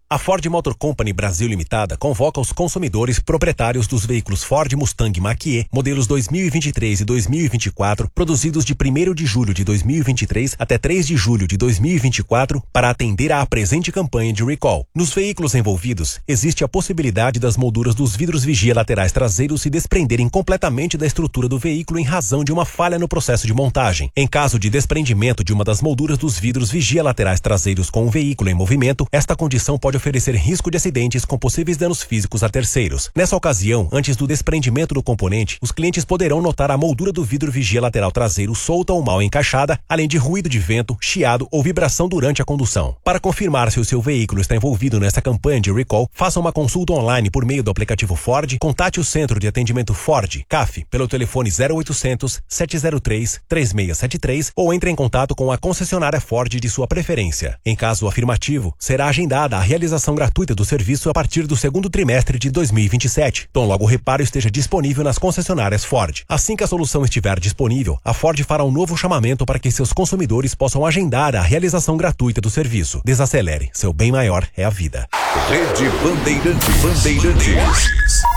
A Ford Motor Company Brasil Limitada convoca os consumidores proprietários dos veículos Ford Mustang Mach-E, modelos 2023 e 2024, produzidos de 1º de julho de 2023 até 3 de julho de 2024, para atender à presente campanha de recall. Nos veículos envolvidos, existe a possibilidade das molduras dos vidros vigia laterais traseiros se desprenderem completamente da estrutura do veículo em razão de uma falha no processo de montagem. Em caso de desprendimento de uma das molduras dos vidros vigia laterais traseiros com o veículo em movimento, esta condição pode oferecer risco de acidentes com possíveis danos físicos a terceiros. Nessa ocasião, antes do desprendimento do componente, os clientes poderão notar a moldura do vidro vigia lateral traseiro solta ou mal encaixada, além de ruído de vento, chiado ou vibração durante a condução. Para confirmar se o seu veículo está envolvido nessa campanha de recall, faça uma consulta online por meio do aplicativo Ford, contate o Centro de Atendimento Ford, CAF, pelo telefone 0800 703 3673 ou entre em contato com a concessionária Ford de sua preferência. Em caso afirmativo, será agendada a realização gratuita do serviço a partir do segundo trimestre de 2027. Então logo o reparo esteja disponível nas concessionárias Ford. Assim que a solução estiver disponível, a Ford fará um novo chamamento para que seus consumidores possam agendar a realização gratuita do serviço. Desacelere, seu bem maior é a vida. Rede Bandeirantes.